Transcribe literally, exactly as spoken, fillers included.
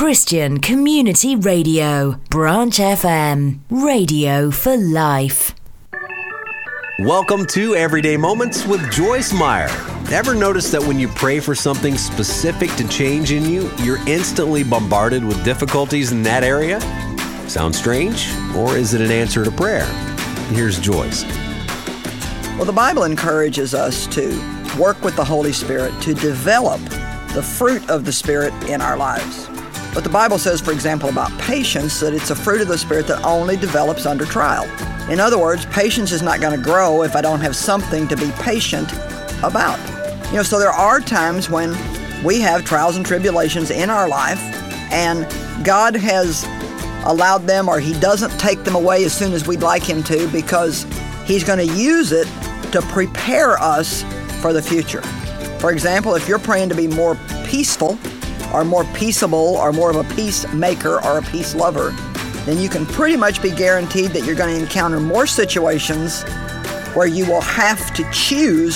Christian Community Radio, Branch F M, radio for life. Welcome to Everyday Moments with Joyce Meyer. Ever notice that when you pray for something specific to change in you, you're instantly bombarded with difficulties in that area? Sound strange? Or is it an answer to prayer? Here's Joyce. Well, the Bible encourages us to work with the Holy Spirit to develop the fruit of the Spirit in our lives. But the Bible says, for example, about patience, that it's a fruit of the Spirit that only develops under trial. In other words, patience is not going to grow if I don't have something to be patient about. You know, so there are times when we have trials and tribulations in our life, and God has allowed them, or He doesn't take them away as soon as we'd like Him to, because He's going to use it to prepare us for the future. For example, if you're praying to be more peaceful, or more peaceable, or more of a peacemaker, or a peace lover, then you can pretty much be guaranteed that you're going to encounter more situations where you will have to choose